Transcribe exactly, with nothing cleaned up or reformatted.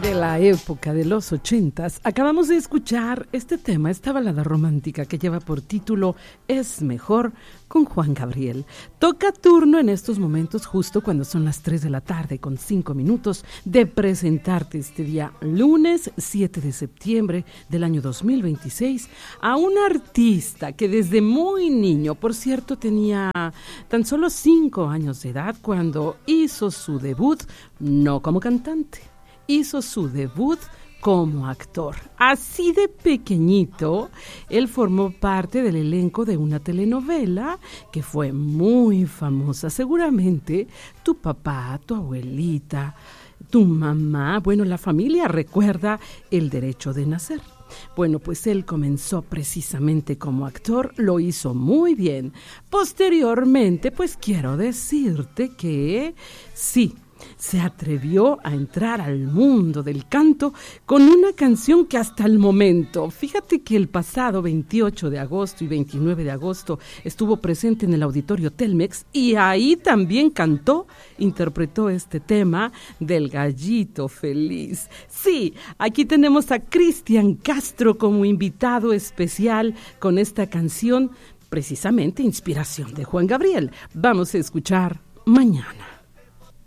De la época de los ochentas, acabamos de escuchar este tema, esta balada romántica que lleva por título Es Mejor, con Juan Gabriel. Toca turno en estos momentos, justo cuando son las tres de la tarde con cinco minutos, de presentarte este día lunes siete de septiembre del año dos mil veintiséis a un artista que desde muy niño, por cierto, tenía tan solo cinco años de edad cuando hizo su debut, no como cantante, hizo su debut como actor. Así de pequeñito, él formó parte del elenco de una telenovela que fue muy famosa. Seguramente tu papá, tu abuelita, tu mamá, bueno, la familia recuerda El Derecho de Nacer. Bueno, pues él comenzó precisamente como actor, lo hizo muy bien. Posteriormente, pues quiero decirte que sí, se atrevió a entrar al mundo del canto con una canción que hasta el momento, fíjate que el pasado veintiocho de agosto y veintinueve de agosto estuvo presente en el Auditorio Telmex y ahí también cantó, interpretó este tema del Gallito Feliz. Sí, aquí tenemos a Cristian Castro como invitado especial con esta canción, precisamente inspiración de Juan Gabriel. Vamos a escuchar Mañana.